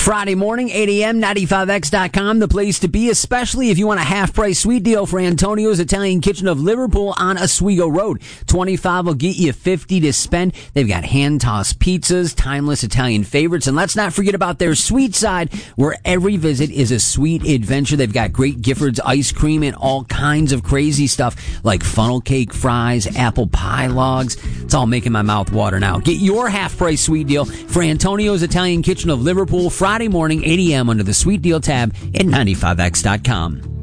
Friday morning, 8 a.m., 95X.com, the place to be, especially if you want a half-price sweet deal for Antonio's Italian Kitchen of Liverpool on Oswego Road. $25 will get you $50 to spend. They've got hand-tossed pizzas, timeless Italian favorites, and let's not forget about their sweet side, where every visit is a sweet adventure. They've got great Giffords ice cream and all kinds of crazy stuff like funnel cake fries, apple pie logs. It's all making my mouth water now. Get your half-price sweet deal for Antonio's Italian Kitchen of Liverpool Friday morning, 8 a.m. under the Sweet Deal tab at 95X.com.